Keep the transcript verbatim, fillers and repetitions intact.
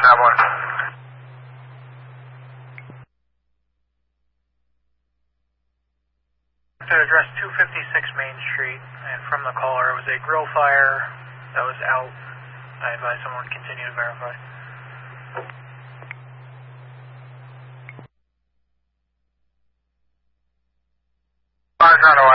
five one. To address two fifty-six Main Street, and from the caller, it was a grill fire that was out. I advise someone continue to verify. Five on